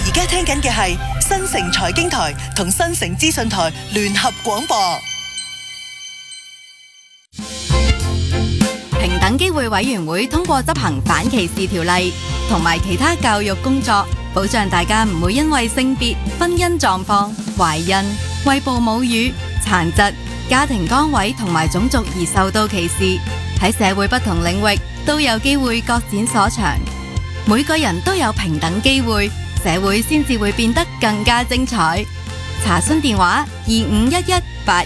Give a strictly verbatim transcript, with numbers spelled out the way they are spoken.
而家聽緊嘅係新城財經台同新城資訊台聯合廣播。 平等機會委員會通過執行反歧視條例同埋其他教育工作，保障大家唔會因為性別、婚姻狀況、懷孕、餵哺母乳、殘疾、家庭崗位同埋種族而受到歧視。喺社會不同領域都有機會各展所長。每個人都有平等機會，社會先至會變得更加精彩。查詢電話：二五一一八